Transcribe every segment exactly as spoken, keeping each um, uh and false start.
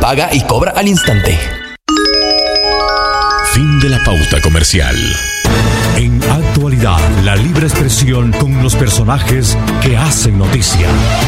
paga y cobra al instante. Fin de la pauta comercial. En Actualidad, la libre expresión con los personajes que hacen noticia.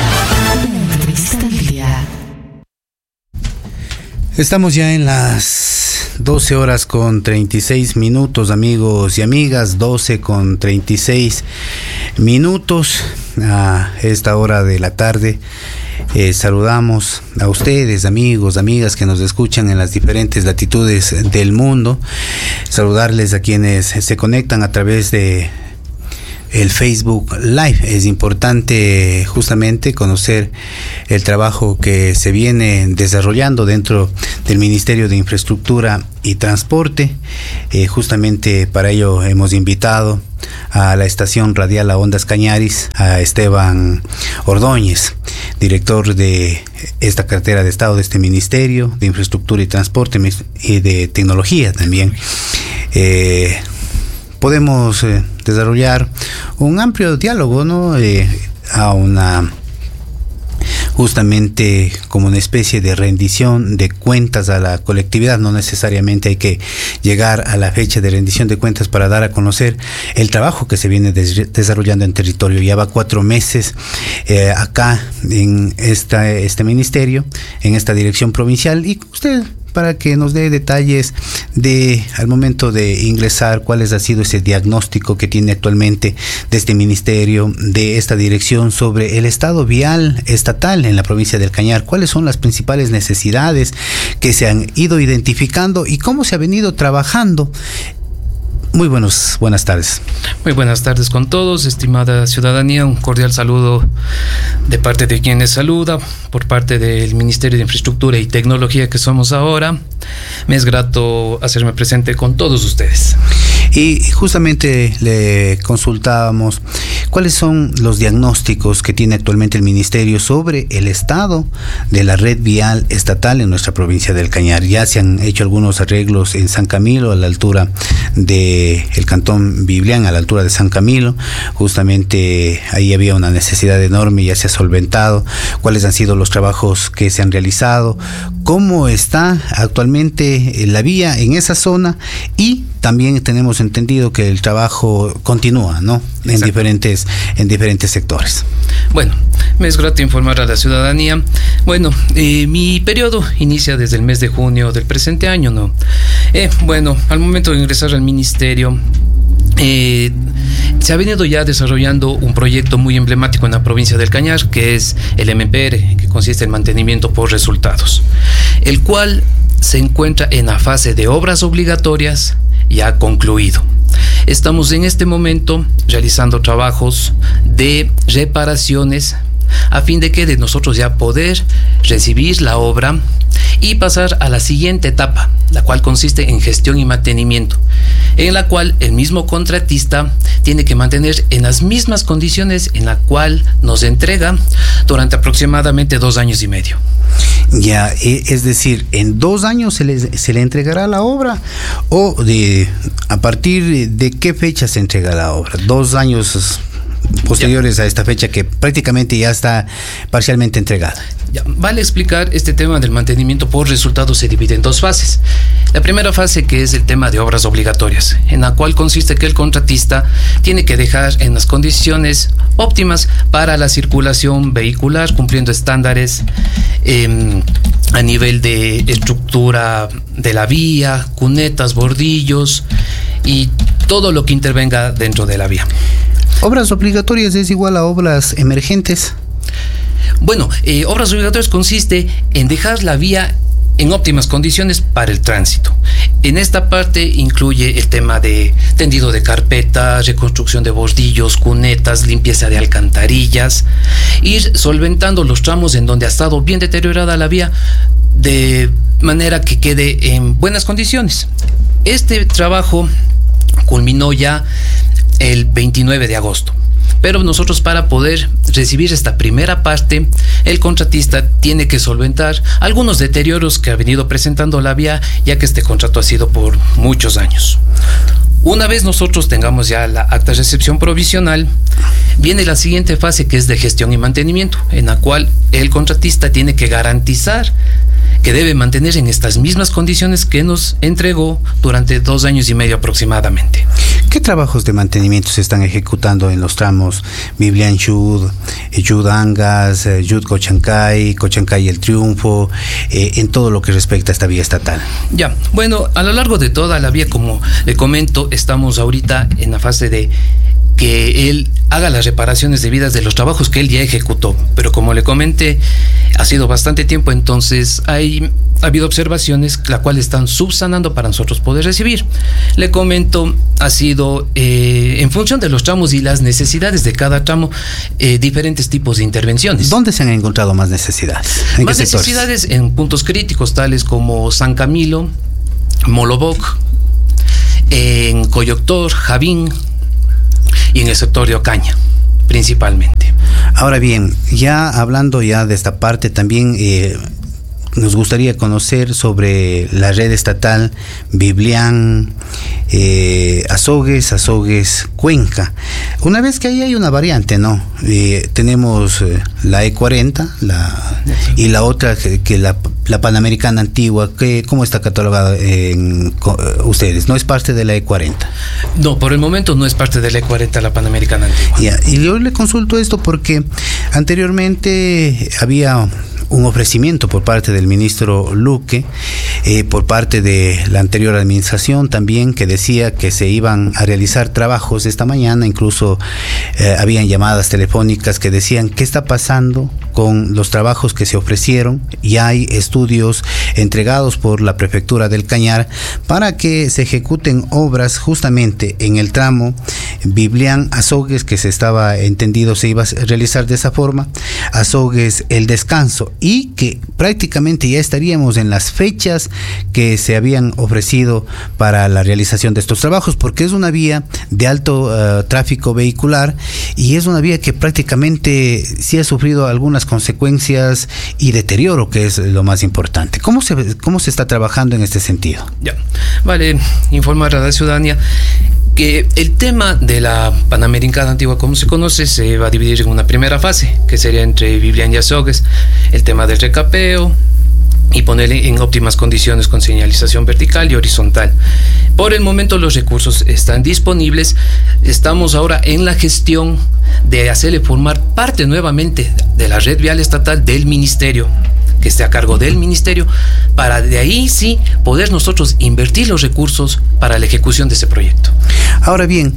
Estamos ya en las doce horas con treinta y seis minutos, amigos y amigas, doce con treinta y seis minutos a esta hora de la tarde. Eh, saludamos a ustedes, amigos, amigas que nos escuchan en las diferentes latitudes del mundo. Saludarles a quienes se conectan a través de el Facebook Live. Es importante justamente conocer el trabajo que se viene desarrollando dentro del Ministerio de Infraestructura y Transporte. Eh, justamente para ello hemos invitado a la estación radial a Ondas Cañaris a Esteban Ordóñez, director de esta cartera de Estado de este Ministerio de Infraestructura y Transporte y de Tecnología también. Eh, podemos eh, desarrollar un amplio diálogo, ¿no? Eh, a una justamente como una especie de rendición de cuentas a la colectividad. No necesariamente hay que llegar a la fecha de rendición de cuentas para dar a conocer el trabajo que se viene des- desarrollando en territorio. Ya va cuatro meses eh, acá en esta, este ministerio, en esta dirección provincial, y usted, para que nos dé detalles de, al momento de ingresar, cuál ha sido ese diagnóstico que tiene actualmente de este ministerio, de esta dirección, sobre el estado vial estatal en la provincia del Cañar, cuáles son las principales necesidades que se han ido identificando y cómo se ha venido trabajando. Muy buenos, buenas tardes. Muy buenas tardes con todos, estimada ciudadanía. Un cordial saludo de parte de quienes saluda, por parte del Ministerio de Infraestructura y Tecnología que somos ahora. Me es grato hacerme presente con todos ustedes. Y justamente le consultábamos cuáles son los diagnósticos que tiene actualmente el Ministerio sobre el estado de la red vial estatal en nuestra provincia del Cañar. Ya se han hecho algunos arreglos en San Camilo, a la altura de el cantón Biblián, a la altura de San Camilo. Justamente ahí había una necesidad enorme y ya se ha solventado. ¿Cuáles han sido los trabajos que se han realizado? ¿Cómo está actualmente la vía en esa zona? Y también tenemos entendido que el trabajo continúa, ¿no? En diferentes, en diferentes sectores. Bueno, me es grato informar a la ciudadanía. Bueno, eh, mi periodo inicia desde el mes de junio del presente año, ¿no? Eh, bueno, al momento de ingresar al ministerio, eh, se ha venido ya desarrollando un proyecto muy emblemático en la provincia del Cañar, que es el M P R, que consiste en mantenimiento por resultados, el cual se encuentra en la fase de obras obligatorias ya concluido. Estamos en este momento realizando trabajos de reparaciones a fin de que de nosotros ya poder recibir la obra y pasar a la siguiente etapa, la cual consiste en gestión y mantenimiento, en la cual el mismo contratista tiene que mantener en las mismas condiciones en la cual nos entrega durante aproximadamente dos años y medio. Ya, es decir, en dos años se le, se le entregará la obra, o de a partir de qué fecha se entrega la obra. Dos años posteriores ya a esta fecha, que prácticamente ya está parcialmente entregada. Ya, vale explicar, este tema del mantenimiento por resultados se divide en dos fases. La primera fase, que es el tema de obras obligatorias, en la cual consiste que el contratista tiene que dejar en las condiciones óptimas para la circulación vehicular, cumpliendo estándares eh, a nivel de estructura de la vía, cunetas, bordillos y todo lo que intervenga dentro de la vía. ¿Obras obligatorias es igual a obras emergentes? Bueno, eh, obras obligatorias consiste en dejar la vía en óptimas condiciones para el tránsito. En esta parte incluye el tema de tendido de carpetas, reconstrucción de bordillos, cunetas, limpieza de alcantarillas, ir solventando los tramos en donde ha estado bien deteriorada la vía de manera que quede en buenas condiciones. Este trabajo culminó ya el veintinueve de agosto. Pero nosotros, para poder recibir esta primera parte, el contratista tiene que solventar algunos deterioros que ha venido presentando la vía, ya que este contrato ha sido por muchos años. Una vez nosotros tengamos ya la acta de recepción provisional, viene la siguiente fase, que es de gestión y mantenimiento, en la cual el contratista tiene que garantizar que debe mantener en estas mismas condiciones que nos entregó durante dos años y medio aproximadamente. ¿Qué trabajos de mantenimiento se están ejecutando en los tramos Biblián Yud, Yud Angas, Yud Cochancay, Cochancay El Triunfo, eh, en todo lo que respecta a esta vía estatal? Ya, bueno, a lo largo de toda la vía, como le comento, estamos ahorita en la fase de que él haga las reparaciones debidas de los trabajos que él ya ejecutó, pero como le comenté, ha sido bastante tiempo, entonces hay ha habido observaciones las cuales están subsanando para nosotros poder recibir. Le comento, ha sido eh, en función de los tramos y las necesidades de cada tramo, eh, diferentes tipos de intervenciones. ¿Dónde se han encontrado más necesidades? ¿En más qué sectores? Necesidades en puntos críticos tales como San Camilo, Moloboc, en Coyoctor, Javín y en el sector de Ocaña, principalmente. Ahora bien, ya hablando ya de esta parte, también eh, nos gustaría conocer sobre la red estatal Biblián, eh, Azogues, Azogues, Cuenca. Una vez que ahí hay una variante, ¿no? Eh, tenemos eh, la E cuarenta la, y la otra que, que la, la Panamericana Antigua, que, ¿cómo está catalogada en co, ustedes? ¿No es parte de la E cuarenta? No, por el momento no es parte de la E cuarenta la Panamericana Antigua. Ya, y yo le consulto esto porque anteriormente había un ofrecimiento por parte del ministro Luque, eh, por parte de la anterior administración también, que decía que se iban a realizar trabajos esta mañana. Incluso eh, habían llamadas telefónicas que decían qué está pasando con los trabajos que se ofrecieron. Ya hay estudios entregados por la prefectura del Cañar para que se ejecuten obras justamente en el tramo Biblián Azogues, que se estaba entendido se iba a realizar de esa forma, Azogues El Descanso, y que prácticamente ya estaríamos en las fechas que se habían ofrecido para la realización de estos trabajos, porque es una vía de alto uh, tráfico vehicular y es una vía que prácticamente sí ha sufrido algunas consecuencias y deterioro, que es lo más importante. ¿Cómo se, cómo se está trabajando en este sentido? Ya, vale, informar a la ciudadanía que el tema de la Panamericana Antigua, como se conoce, se va a dividir en una primera fase, que sería entre Biblián y Azogues, el tema del recapeo y ponerle en óptimas condiciones con señalización vertical y horizontal. Por el momento los recursos están disponibles. Estamos ahora en la gestión de hacerle formar parte nuevamente de la red vial estatal del ministerio, que esté a cargo del ministerio, para de ahí sí poder nosotros invertir los recursos para la ejecución de ese proyecto. Ahora bien,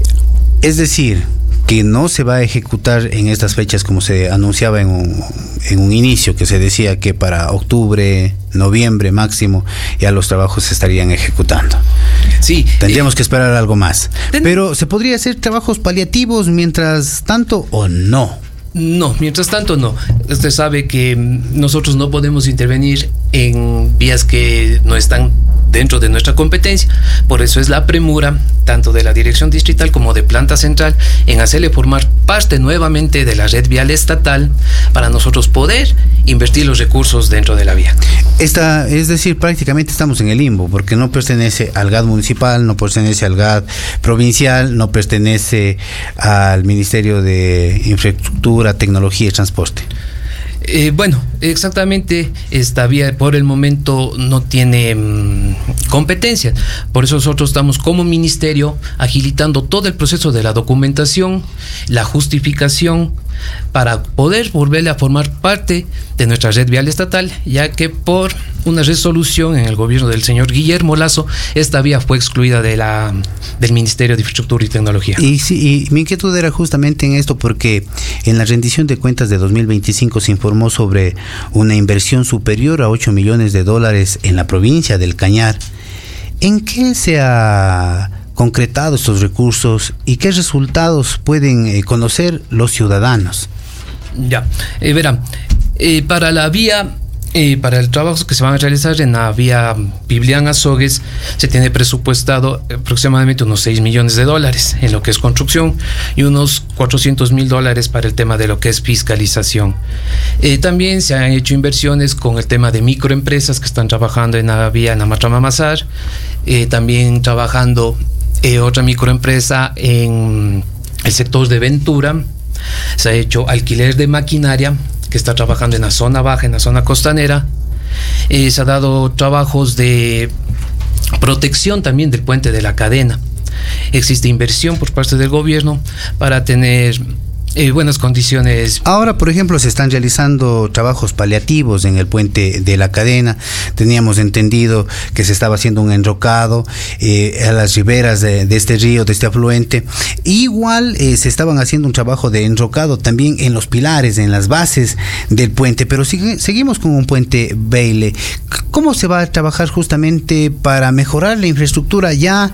es decir, que no se va a ejecutar en estas fechas como se anunciaba en un, en un inicio, que se decía que para octubre, noviembre máximo ya los trabajos se estarían ejecutando. Sí. Tendríamos eh, que esperar algo más. Ten... Pero ¿se podría hacer trabajos paliativos mientras tanto o no? No, mientras tanto no. Usted sabe que nosotros no podemos intervenir en vías que no están dentro de nuestra competencia. Por eso es la premura tanto de la dirección distrital como de planta central en hacerle formar parte nuevamente de la red vial estatal para nosotros poder invertir los recursos dentro de la vía. Esta, es decir, prácticamente estamos en el limbo, porque no pertenece al G A D municipal, no pertenece al G A D provincial, no pertenece al Ministerio de Infraestructura, Tecnología y Transporte. Eh, bueno, exactamente, esta vía por el momento no tiene mmm, competencia. Por eso nosotros estamos como ministerio agilitando todo el proceso de la documentación, la justificación, para poder volverle a formar parte de nuestra red vial estatal, ya que por una resolución en el gobierno del señor Guillermo Lazo, esta vía fue excluida de la del Ministerio de Infraestructura y Tecnología. Y, sí, y mi inquietud era justamente en esto, porque en la rendición de cuentas de dos mil veinticinco se informó sobre una inversión superior a ocho millones de dólares en la provincia del Cañar. ¿En qué se ha concretado estos recursos y qué resultados pueden eh, conocer los ciudadanos? Ya, eh, verán, eh, para la vía, eh, para el trabajo que se van a realizar en la vía Biblián Azogues, se tiene presupuestado aproximadamente unos seis millones de dólares en lo que es construcción y unos cuatrocientos mil dólares para el tema de lo que es fiscalización. Eh, también se han hecho inversiones con el tema de microempresas que están trabajando en la vía Namatramamazar, eh, también trabajando Eh, otra microempresa en el sector de Ventura. Se ha hecho alquiler de maquinaria que está trabajando en la zona baja, en la zona costanera. Eh, se ha dado trabajos de protección también del puente de la Cadena. Existe inversión por parte del gobierno para tener Eh, buenas condiciones. Ahora, por ejemplo, se están realizando trabajos paliativos en el puente de la Cadena. Teníamos entendido que se estaba haciendo un enrocado eh, a las riberas de, de este río, de este afluente. Igual eh, se estaban haciendo un trabajo de enrocado también en los pilares, en las bases del puente, pero sigue, seguimos con un puente Beyle. ¿Cómo se va a trabajar justamente para mejorar la infraestructura ya,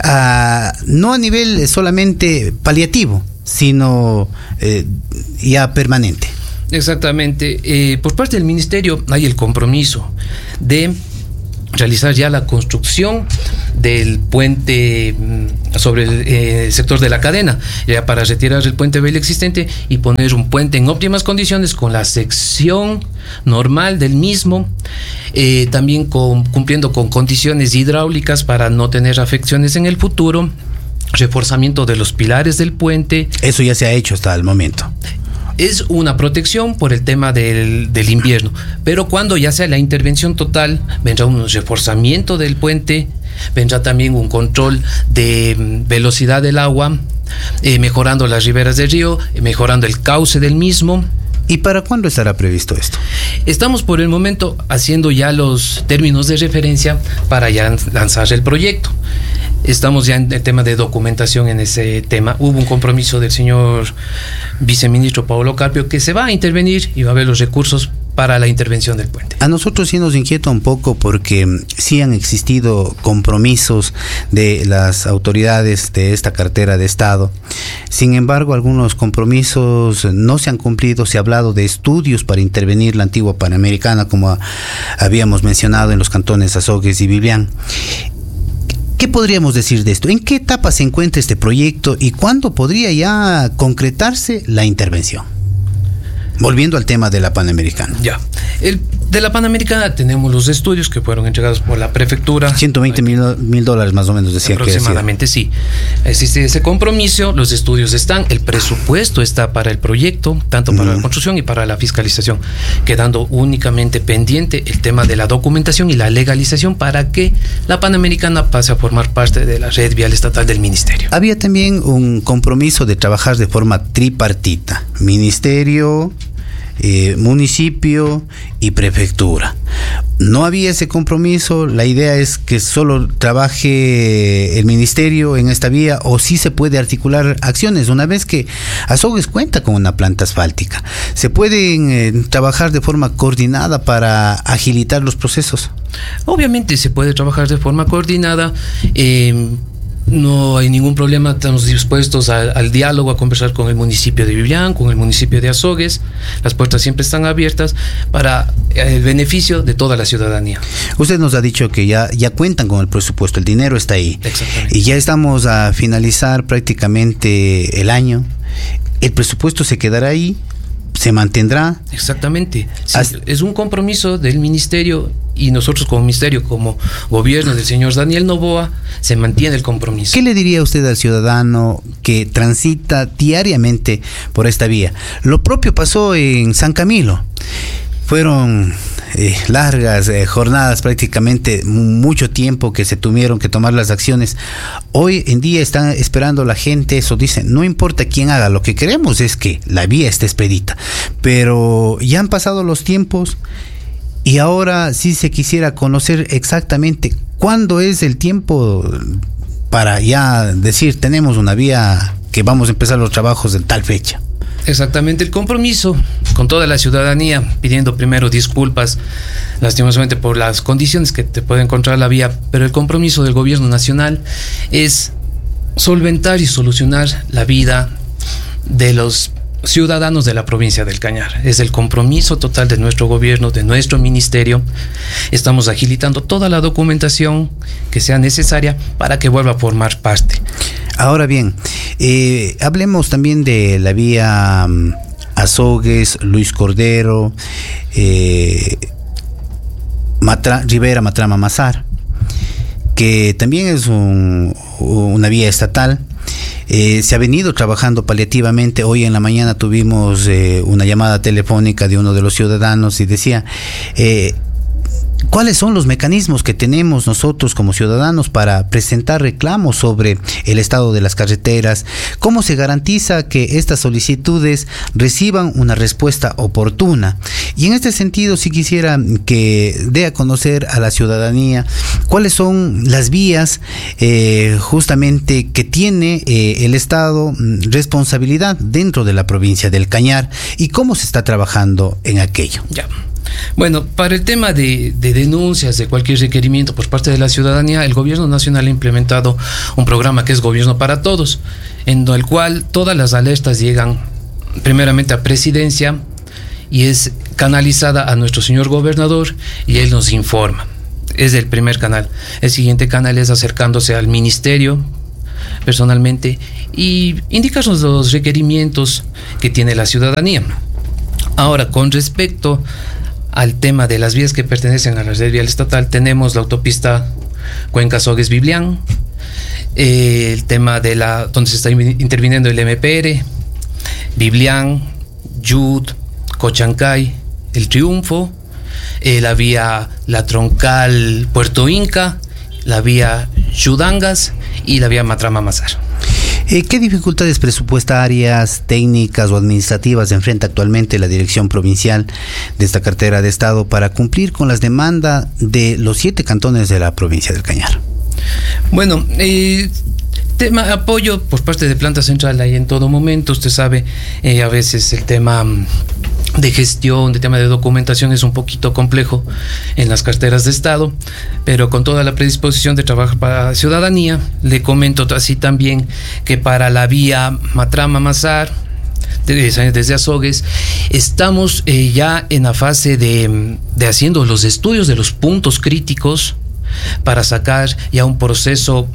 uh, no a nivel solamente paliativo, sino eh, ya permanente? Exactamente. Eh, por parte del ministerio hay el compromiso de realizar ya la construcción del puente sobre el eh, sector de la Cadena, ya para retirar el puente Beyle existente y poner un puente en óptimas condiciones con la sección normal del mismo, eh, también con, cumpliendo con condiciones hidráulicas para no tener afecciones en el futuro, reforzamiento de los pilares del puente. Eso ya se ha hecho hasta el momento. Es una protección por el tema del, del invierno, pero cuando ya sea la intervención total, vendrá un reforzamiento del puente, vendrá también un control de velocidad del agua, eh, mejorando las riberas del río, mejorando el cauce del mismo. ¿Y para cuándo estará previsto esto? Estamos por el momento haciendo ya los términos de referencia para ya lanzar el proyecto. Estamos ya en el tema de documentación en ese tema. Hubo un compromiso del señor viceministro Paolo Carpio que se va a intervenir y va a haber los recursos para la intervención del puente. A nosotros sí nos inquieta un poco porque sí han existido compromisos de las autoridades de esta cartera de Estado. Sin embargo, algunos compromisos no se han cumplido. Se ha hablado de estudios para intervenir la antigua Panamericana, como habíamos mencionado, en los cantones Azogues y Biblián. ¿Qué podríamos decir de esto? ¿En qué etapa se encuentra este proyecto y cuándo podría ya concretarse la intervención? Volviendo al tema de la Panamericana. Ya. El, de la Panamericana tenemos los estudios que fueron entregados por la prefectura. ciento veinte mil dólares más o menos decía que aproximadamente, sí. Existe ese compromiso, los estudios están, el presupuesto está para el proyecto, tanto para mm. la construcción y para la fiscalización, quedando únicamente pendiente el tema de la documentación y la legalización para que la Panamericana pase a formar parte de la red vial estatal del ministerio. Había también un compromiso de trabajar de forma tripartita, ministerio, Eh, municipio y prefectura. No había ese compromiso. La idea es que solo trabaje el ministerio en esta vía, o sí se puede articular acciones. Una vez que Azogues cuenta con una planta asfáltica, se pueden eh, trabajar de forma coordinada para agilitar los procesos. Obviamente se puede trabajar de forma coordinada. eh, No hay ningún problema, estamos dispuestos a, al diálogo, a conversar con el municipio de Biblián, con el municipio de Azogues. Las puertas siempre están abiertas para el beneficio de toda la ciudadanía. Usted nos ha dicho que ya, ya cuentan con el presupuesto, el dinero está ahí. Exactamente. Y ya estamos a finalizar prácticamente el año. ¿El presupuesto se quedará ahí? ¿Se mantendrá? Exactamente. Sí, es un compromiso del ministerio y nosotros como ministerio, como gobierno del señor Daniel Noboa, se mantiene el compromiso. ¿Qué le diría usted al ciudadano que transita diariamente por esta vía? Lo propio pasó en San Camilo. Fueron eh, largas eh, jornadas, prácticamente mucho tiempo que se tuvieron que tomar las acciones. Hoy en día están esperando la gente eso, dicen, no importa quién haga, lo que queremos es que la vía esté expedita. Pero ya han pasado los tiempos y ahora sí se quisiera conocer exactamente cuándo es el tiempo para ya decir, tenemos una vía que vamos a empezar los trabajos en tal fecha. Exactamente, el compromiso con toda la ciudadanía, pidiendo primero disculpas lastimosamente por las condiciones que te puede encontrar la vía, pero el compromiso del gobierno nacional es solventar y solucionar la vida de los ciudadanos de la provincia del Cañar. Es el compromiso total de nuestro gobierno, de nuestro ministerio. Estamos agilitando toda la documentación que sea necesaria para que vuelva a formar parte. Ahora bien, eh, hablemos también de la vía um, Azogues, Luis Cordero, eh, Matra, Rivera, Matrama, Mazar, que también es un, una vía estatal. Eh, se ha venido trabajando paliativamente. Hoy en la mañana tuvimos eh, una llamada telefónica de uno de los ciudadanos y decía, eh, ¿cuáles son los mecanismos que tenemos nosotros como ciudadanos para presentar reclamos sobre el estado de las carreteras? ¿Cómo se garantiza que estas solicitudes reciban una respuesta oportuna? Y en este sentido, si quisiera que dé a conocer a la ciudadanía cuáles son las vías eh, justamente que tiene eh, el Estado responsabilidad dentro de la provincia del Cañar y cómo se está trabajando en aquello. Ya. Bueno, para el tema de, de denuncias de cualquier requerimiento por parte de la ciudadanía, el Gobierno Nacional ha implementado un programa que es Gobierno para Todos, en el cual todas las alertas llegan primeramente a Presidencia y es canalizada a nuestro señor gobernador y él nos informa. Es el primer canal. El siguiente canal es acercándose al ministerio personalmente y indicarnos los requerimientos que tiene la ciudadanía. Ahora, con respecto al tema de las vías que pertenecen a la red vial estatal, tenemos la autopista Cuenca-Sogues-Biblián, eh, el tema de la donde se está interviniendo el M P R, Biblián, Yud, Cochancay, El Triunfo, eh, la vía La Troncal Puerto Inca, la vía Yudangas y la vía Matrama-Mazar. Eh, ¿Qué dificultades presupuestarias, técnicas o administrativas enfrenta actualmente la Dirección Provincial de esta cartera de Estado para cumplir con las demandas de los siete cantones de la provincia del Cañar? Bueno, eh, tema apoyo por parte de Planta Central hay en todo momento. Usted sabe, eh, a veces el tema de gestión, de tema de documentación es un poquito complejo en las carteras de Estado, pero con toda la predisposición de trabajar para la ciudadanía. Le comento así también que para la vía Matrama-Mazar, desde, desde Azogues, estamos eh, ya en la fase de, de haciendo los estudios de los puntos críticos para sacar ya un proceso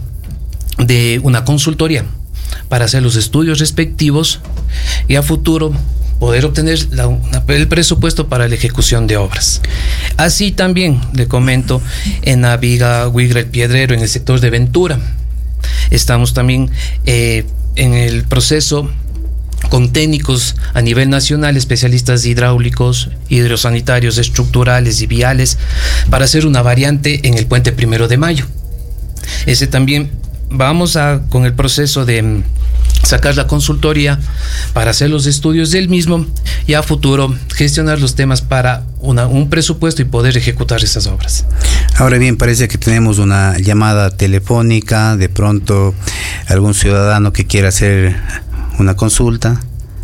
de una consultoría para hacer los estudios respectivos y a futuro poder obtener la, el presupuesto para la ejecución de obras. Así también le comento en la viga Huigra El Piedrero, en el sector de Ventura. Estamos también eh, en el proceso con técnicos a nivel nacional, especialistas hidráulicos, hidrosanitarios, estructurales y viales, para hacer una variante en el puente Primero de Mayo. Ese también vamos a con el proceso de sacar la consultoría para hacer los estudios del mismo y a futuro gestionar los temas para una, un presupuesto y poder ejecutar esas obras. Ahora bien, parece que tenemos una llamada telefónica, de pronto algún ciudadano que quiera hacer una consulta.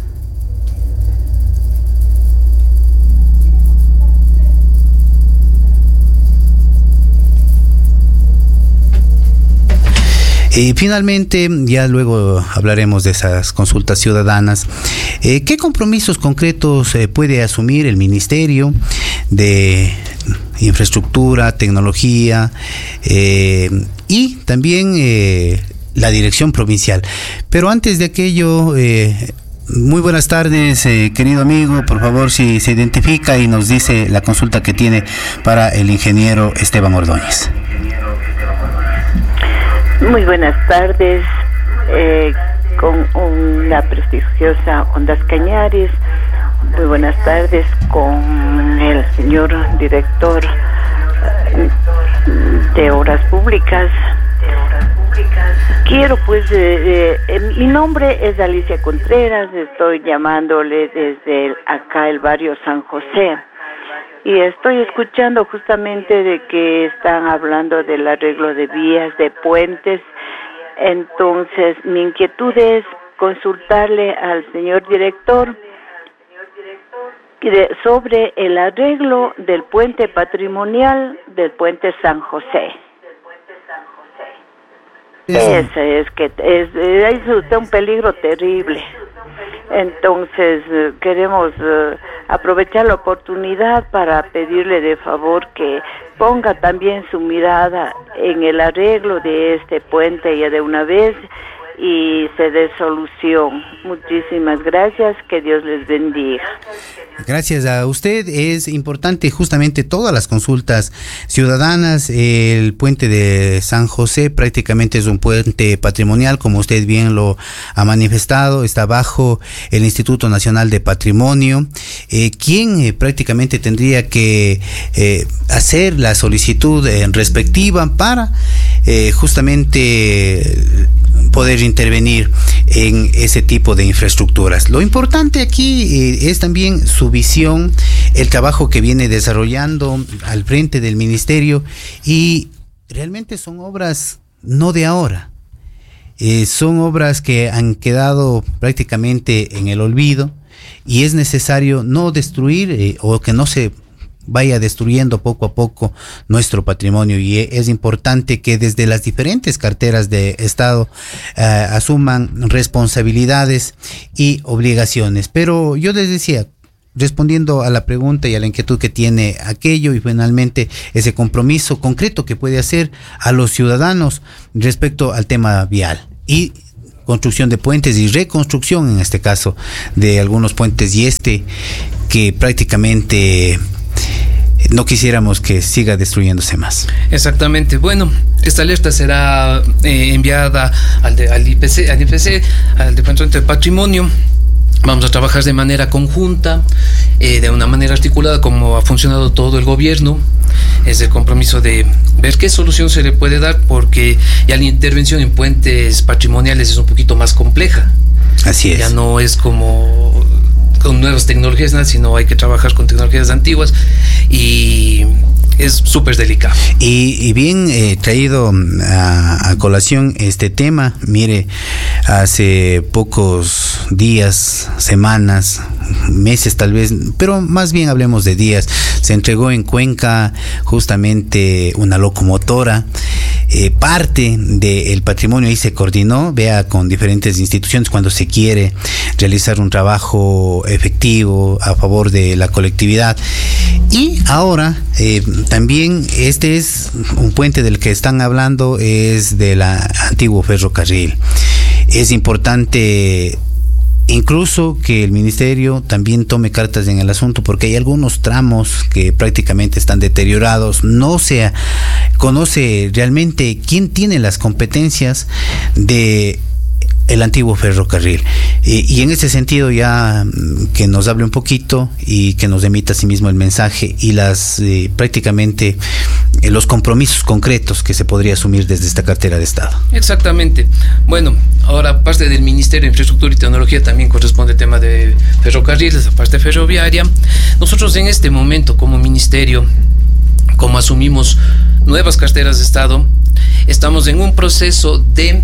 Y finalmente, ya luego hablaremos de esas consultas ciudadanas. Eh, ¿Qué compromisos concretos eh, puede asumir el Ministerio de Infraestructura, Tecnología eh, y también eh, la Dirección Provincial? Pero antes de aquello, eh, muy buenas tardes, eh, querido amigo. Por favor, si se identifica y nos dice la consulta que tiene para el ingeniero Esteban Ordóñez. Muy buenas tardes, eh, con una prestigiosa Ondas Cañares. Muy buenas tardes con el señor director de Obras Públicas. Quiero pues, eh, eh, mi nombre es Alicia Contreras, estoy llamándole desde acá el barrio San José. Y estoy escuchando justamente de que están hablando del arreglo de vías, de puentes. Entonces, mi inquietud es consultarle al señor director sobre el arreglo del puente patrimonial del puente San José. Ese es que es, es usted un peligro terrible. Entonces eh, queremos eh, aprovechar la oportunidad para pedirle de favor que ponga también su mirada en el arreglo de este puente ya de una vez y se dé solución. Muchísimas gracias, que Dios les bendiga. Gracias a usted. Es importante justamente todas las consultas ciudadanas. El puente de San José prácticamente es un puente patrimonial, como usted bien lo ha manifestado. Está bajo el Instituto Nacional de Patrimonio, eh, quien eh, prácticamente tendría que eh, hacer la solicitud eh, respectiva para eh, justamente poder intervenir en ese tipo de infraestructuras. Lo importante aquí eh, es también su visión, el trabajo que viene desarrollando al frente del ministerio, y realmente son obras no de ahora, eh, son obras que han quedado prácticamente en el olvido, y es necesario no destruir eh, o que no se vaya destruyendo poco a poco nuestro patrimonio, y es importante que desde las diferentes carteras de Estado eh, asuman responsabilidades y obligaciones. Pero yo les decía, respondiendo a la pregunta y a la inquietud que tiene aquello, y finalmente ese compromiso concreto que puede hacer a los ciudadanos respecto al tema vial y construcción de puentes y reconstrucción, en este caso, de algunos puentes, y este que prácticamente no quisiéramos que siga destruyéndose más. Exactamente. Bueno, esta alerta será eh, enviada al, de, al I P C, al I P C, al Departamento de Patrimonio. Vamos a trabajar de manera conjunta, eh, de una manera articulada, como ha funcionado todo el gobierno. Es el compromiso de ver qué solución se le puede dar, porque ya la intervención en puentes patrimoniales es un poquito más compleja. Así es. Ya no es como con nuevas tecnologías, nada, sino hay que trabajar con tecnologías antiguas, y es súper delicado. Y, y bien eh, traído a, a colación este tema. Mire, hace pocos días, semanas, meses tal vez, pero más bien hablemos de días, se entregó en Cuenca justamente una locomotora. Eh, parte del patrimonio ahí se coordinó, vea, con diferentes instituciones cuando se quiere realizar un trabajo efectivo a favor de la colectividad. Y ahora eh, también este es un puente del que están hablando, es del antiguo ferrocarril. Es importante incluso que el ministerio también tome cartas en el asunto, porque hay algunos tramos que prácticamente están deteriorados. No se conoce realmente quién tiene las competencias de el antiguo ferrocarril, y, y en ese sentido ya que nos hable un poquito y que nos emita asimismo el mensaje y las eh, prácticamente eh, los compromisos concretos que se podría asumir desde esta cartera de Estado. Exactamente. Bueno, ahora parte del Ministerio de Infraestructura y Tecnología también corresponde el tema de ferrocarriles, la parte ferroviaria. Nosotros en este momento como ministerio, como asumimos nuevas carteras de Estado, estamos en un proceso de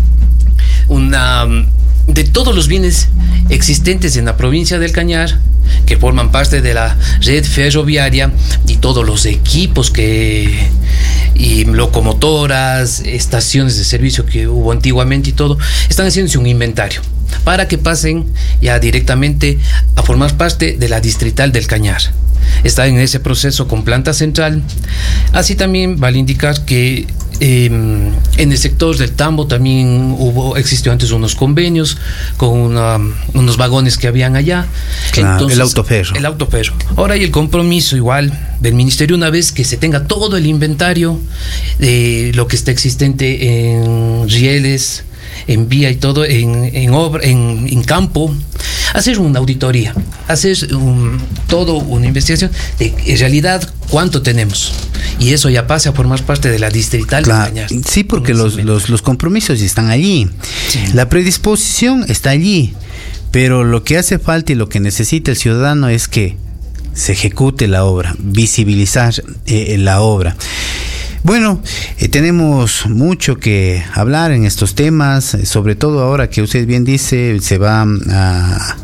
una de todos los bienes existentes en la provincia del Cañar, que forman parte de la red ferroviaria, y todos los equipos que y locomotoras, estaciones de servicio que hubo antiguamente y todo, están haciéndose un inventario para que pasen ya directamente a formar parte de la distrital del Cañar. Está en ese proceso con planta central. Así también vale indicar que eh, en el sector del Tambo también hubo existió antes unos convenios con una, unos vagones que habían allá. Claro, entonces, el autoferro. El autoferro. Ahora hay el compromiso igual del ministerio, una vez que se tenga todo el inventario de lo que está existente en rieles, en vía y todo, en, en obra, en, en campo, hacer una auditoría, hacer un, todo una investigación de en realidad cuánto tenemos, y eso ya pasa a formar parte de la distrital. Claro, de Cañar. Sí, porque los, los, los compromisos están allí, sí. La predisposición está allí, pero lo que hace falta y lo que necesita el ciudadano es que se ejecute la obra, visibilizar eh, la obra. Bueno, eh, tenemos mucho que hablar en estos temas, sobre todo ahora que usted bien dice, se va a,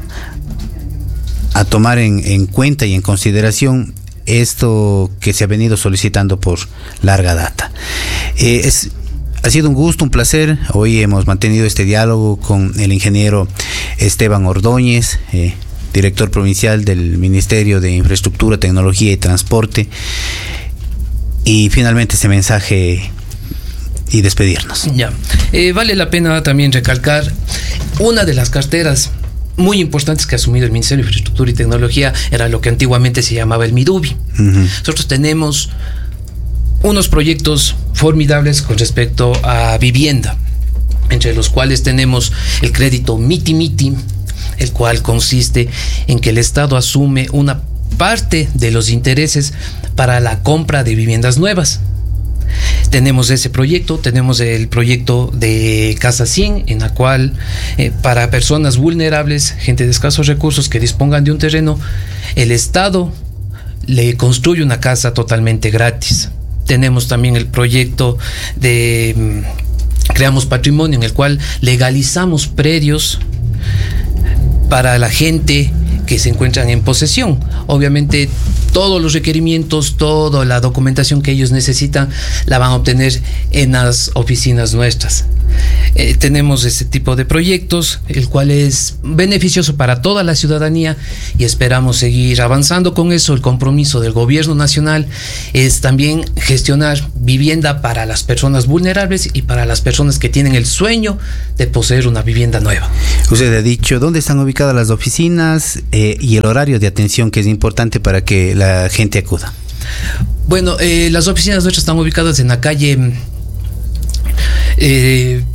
a tomar en, en cuenta y en consideración esto que se ha venido solicitando por larga data. Eh, es, ha sido un gusto, un placer. Hoy hemos mantenido este diálogo con el ingeniero Esteban Ordóñez, eh, director provincial del Ministerio de Infraestructura, Tecnología y Transporte. Y finalmente ese mensaje y despedirnos. Ya, eh, vale la pena también recalcar una de las carteras muy importantes que ha asumido el Ministerio de Infraestructura y Tecnología, era lo que antiguamente se llamaba el Midubi. Uh-huh. Nosotros tenemos unos proyectos formidables con respecto a vivienda, entre los cuales tenemos el crédito Miti Miti, el cual consiste en que el Estado asume una parte de los intereses para la compra de viviendas nuevas. Tenemos ese proyecto, tenemos el proyecto de Casa cien, en la cual eh, para personas vulnerables, gente de escasos recursos que dispongan de un terreno, el Estado le construye una casa totalmente gratis. Tenemos también el proyecto de mm, Creamos Patrimonio, en el cual legalizamos predios para la gente que se encuentran en posesión. Obviamente todos los requerimientos, toda la documentación que ellos necesitan la van a obtener en las oficinas nuestras. Eh, tenemos este tipo de proyectos, el cual es beneficioso para toda la ciudadanía, y esperamos seguir avanzando con eso. El compromiso del gobierno nacional es también gestionar vivienda para las personas vulnerables y para las personas que tienen el sueño de poseer una vivienda nueva. Usted ha dicho dónde están ubicadas las oficinas eh, y el horario de atención, que es importante para que la gente acuda. Bueno, eh, las oficinas nuestras están ubicadas en la calle Eh,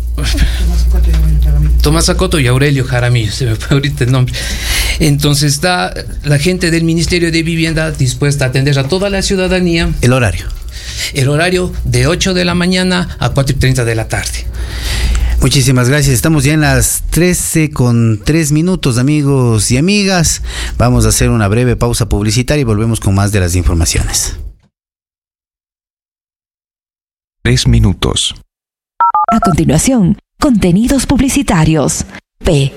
Tomás Acoto y Aurelio Jaramillo, se me fue ahorita el nombre. Entonces está la gente del Ministerio de Vivienda dispuesta a atender a toda la ciudadanía. El horario. El horario de ocho de la mañana a cuatro y treinta de la tarde. Muchísimas gracias. Estamos ya en las trece con tres minutos, amigos y amigas. Vamos a hacer una breve pausa publicitaria y volvemos con más de las informaciones. Tres minutos. A continuación, contenidos publicitarios. P.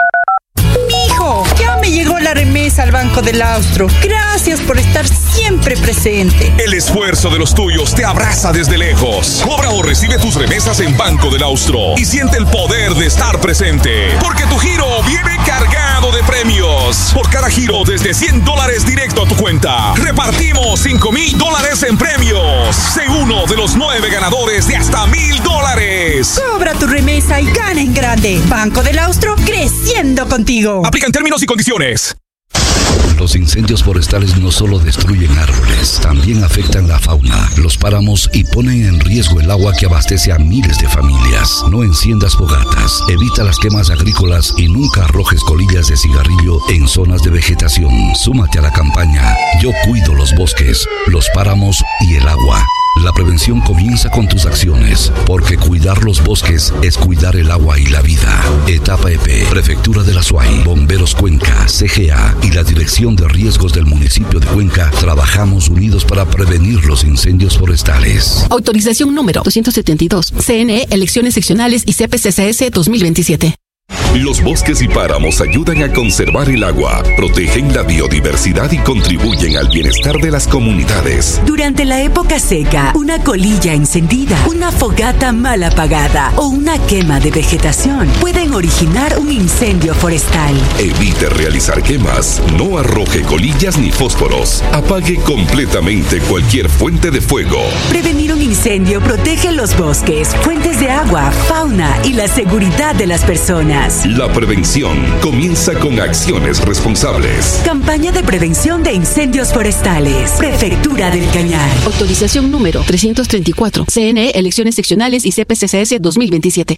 Mijo, ya me llegó la remesa al Banco del Austro. Gracias por estar siempre presente. El esfuerzo de los tuyos te abraza desde lejos. Cobra o recibe tus remesas en Banco del Austro y siente el poder de estar presente, porque tu giro viene cargado de premios. Por cada giro desde cien dólares directo a tu cuenta, repartimos cinco mil dólares en premios. Sé uno de los nueve ganadores de hasta mil dólares. Cobra tu remesa y gana en grande. Banco del Austro, creciendo contigo. Aplican términos y condiciones. Los incendios forestales no solo destruyen árboles, también afectan la fauna, los páramos y ponen en riesgo el agua que abastece a miles de familias. No enciendas fogatas, evita las quemas agrícolas y nunca arrojes colillas de cigarrillo en zonas de vegetación. Súmate a la campaña Yo cuido los bosques, los páramos y el agua. La prevención comienza con tus acciones, porque cuidar los bosques es cuidar el agua y la vida. Etapa E P, Prefectura de la Suay, Bomberos Cuenca, C G A y la Dirección de Riesgos del municipio de Cuenca trabajamos unidos para prevenir los incendios forestales. Autorización número doscientos setenta y dos. C N E, Elecciones Seccionales y C P C C S dos mil veintisiete. Los bosques y páramos ayudan a conservar el agua, protegen la biodiversidad y contribuyen al bienestar de las comunidades. Durante la época seca, una colilla encendida, una fogata mal apagada o una quema de vegetación pueden originar un incendio forestal. Evite realizar quemas, no arroje colillas ni fósforos, apague completamente cualquier fuente de fuego. Prevenir un incendio protege los bosques, fuentes de agua, fauna y la seguridad de las personas. La prevención comienza con acciones responsables. Campaña de prevención de incendios forestales. Prefectura del Cañar. Autorización número trescientos treinta y cuatro. C N E, Elecciones Seccionales y C P C C S dos mil veintisiete.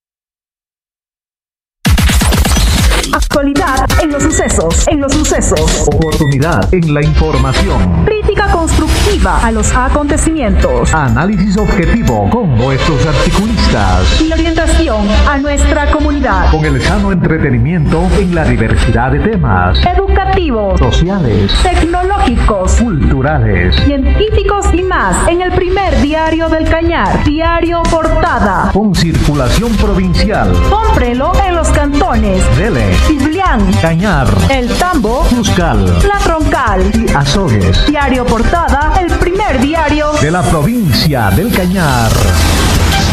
Actualidad en los sucesos, en los sucesos. Oportunidad en la información. Crítica constructiva a los acontecimientos. Análisis objetivo con nuestros articulistas. Y orientación a nuestra comunidad. Con el sano entretenimiento en la diversidad de temas. Educativos, sociales, tecnológicos, culturales, científicos y más en el primer diario del Cañar, Diario Portada. Con circulación provincial. Cómprelo en los cantones Dele, Ciblián, Cañar, El Tambo, Cuscal, La Troncal y Azogues. Diario Portada, el primer diario de la provincia del Cañar.